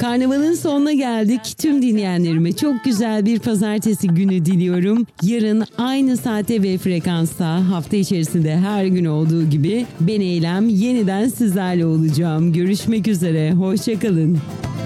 Karnavalın sonuna geldik. Tüm dinleyenlerime çok güzel bir pazartesi günü diliyorum. Yarın aynı saate ve frekansta hafta içerisinde her gün olduğu gibi ben Eylem yeniden sizlerle olacağım. Görüşmek üzere. Hoşça kalın.